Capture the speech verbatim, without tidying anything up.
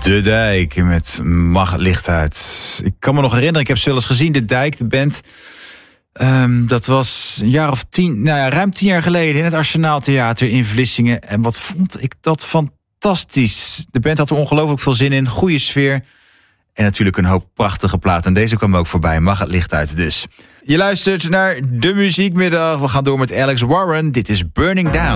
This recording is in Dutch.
De Dijk met Mag het licht uit. Ik kan me nog herinneren, ik heb ze wel eens gezien, De Dijk, de band. Um, dat was een jaar of tien, nou ja, ruim tien jaar geleden in het Arsenaal Theater in Vlissingen. En wat vond ik dat fantastisch. De band had er ongelooflijk veel zin in, goede sfeer. En natuurlijk een hoop prachtige platen. En deze kwam ook voorbij, Mag het licht uit dus. Je luistert naar De Muziekmiddag. We gaan door met Alex Warren. Dit is Burning Down.